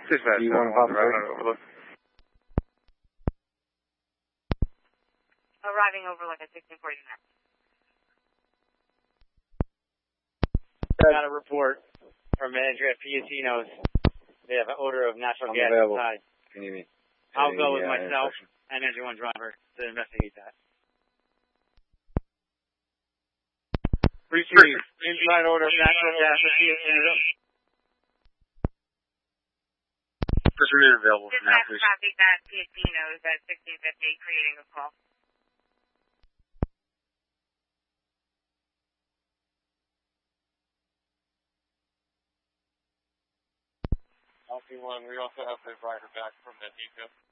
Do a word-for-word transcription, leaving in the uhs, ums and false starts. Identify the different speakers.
Speaker 1: Dispatch,
Speaker 2: D one
Speaker 1: uh, arriving on Overlook.
Speaker 3: Arriving Overlook at sixteen forty-nine.
Speaker 4: Got a report from manager at Piacino's. They have an odor of natural
Speaker 2: I'm
Speaker 4: gas
Speaker 2: available.
Speaker 4: inside.
Speaker 2: Can you mean?
Speaker 4: I'll
Speaker 2: Any,
Speaker 4: go with
Speaker 2: uh,
Speaker 4: myself
Speaker 2: instruction?
Speaker 4: and Engine one driver to investigate that. Receive inside order of natural gas at Piacino's.
Speaker 1: Just remain available for now,
Speaker 3: Dispatch
Speaker 1: please.
Speaker 3: traffic at Piacino's at sixteen fifty, creating a call.
Speaker 4: L C one, we also have the driver back from that detail.